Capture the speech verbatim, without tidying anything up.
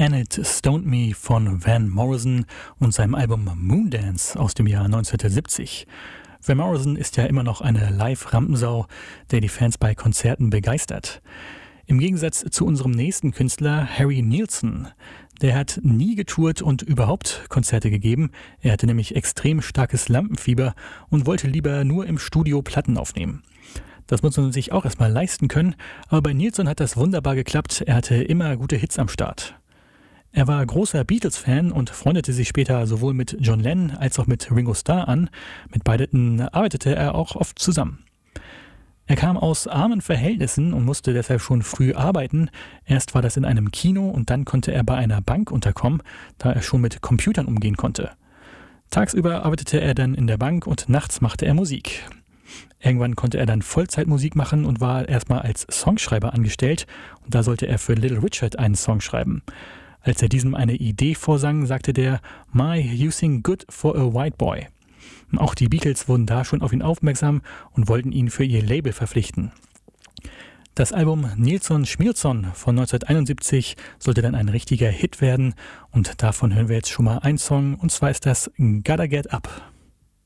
And It Stoned Me von Van Morrison und seinem Album Moondance aus dem Jahr neunzehnhundertsiebzig. Van Morrison ist ja immer noch eine Live-Rampensau, der die Fans bei Konzerten begeistert. Im Gegensatz zu unserem nächsten Künstler Harry Nilsson. Der hat nie getourt und überhaupt Konzerte gegeben. Er hatte nämlich extrem starkes Lampenfieber und wollte lieber nur im Studio Platten aufnehmen. Das muss man sich auch erstmal leisten können, aber bei Nilsson hat das wunderbar geklappt. Er hatte immer gute Hits am Start. Er war großer Beatles-Fan und freundete sich später sowohl mit John Lennon als auch mit Ringo Starr an. Mit beiden arbeitete er auch oft zusammen. Er kam aus armen Verhältnissen und musste deshalb schon früh arbeiten. Erst war das in einem Kino und dann konnte er bei einer Bank unterkommen, da er schon mit Computern umgehen konnte. Tagsüber arbeitete er dann in der Bank und nachts machte er Musik. Irgendwann konnte er dann Vollzeitmusik machen und war erstmal als Songschreiber angestellt. Und da sollte er für Little Richard einen Song schreiben. Als er diesem eine Idee vorsang, sagte der, "My, you sing good for a white boy." Auch die Beatles wurden da schon auf ihn aufmerksam und wollten ihn für ihr Label verpflichten. Das Album Nilsson Schmilsson von neunzehnhunderteinundsiebzig sollte dann ein richtiger Hit werden und davon hören wir jetzt schon mal einen Song und zwar ist das Gotta Get Up.